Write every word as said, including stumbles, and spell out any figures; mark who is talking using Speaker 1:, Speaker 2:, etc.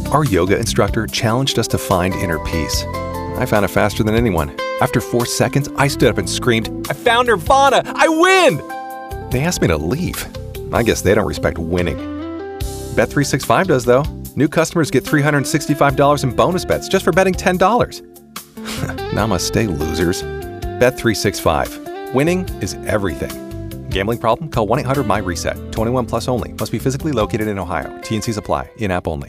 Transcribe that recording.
Speaker 1: Our yoga instructor challenged us to find inner peace. I found it faster than anyone. After four seconds, I stood up and screamed, "I found Nirvana! I win!" They asked me to leave. I guess they don't respect winning. Bet three sixty-five does, though. New customers get three hundred sixty-five dollars in bonus bets just for betting ten dollars. Namaste, losers. Bet three sixty-five. Winning is everything. Gambling problem? Call one eight hundred M Y RESET. twenty-one plus only. Must be physically located in Ohio. T N Cs apply. In-app only.